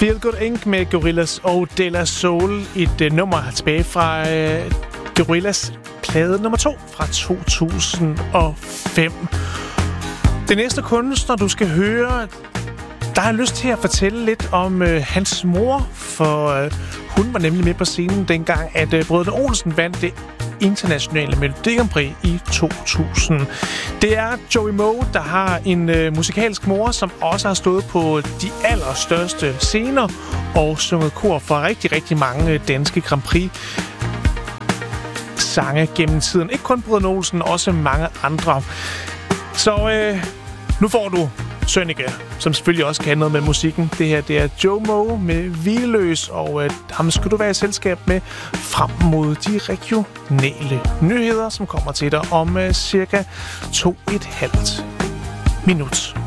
Feel Good Inc. med Gorillaz og De La Soul. Et nummer tilbage fra Gorillaz plade nummer 2 fra 2005. Det næste kunstner, du skal høre, der har jeg lyst til at fortælle lidt om hans mor, for hun var nemlig med på scenen dengang, at brødrene Olsen vandt det internationale Melodi Grand Prix i 2000. Det er Joey Moe, der har en musikalsk mor, som også har stået på de allerstørste scener og sunget kor for rigtig, rigtig mange danske Grand Prix sange gennem tiden. Ikke kun brødrene Olsen, også mange andre. Så nu får du Sønneke, som selvfølgelig også kan noget med musikken. Det her, det er Joey Moe med Hvileløs, og ham skal du være i selskab med frem mod de regionale nyheder, som kommer til dig om cirka 2,5 minut.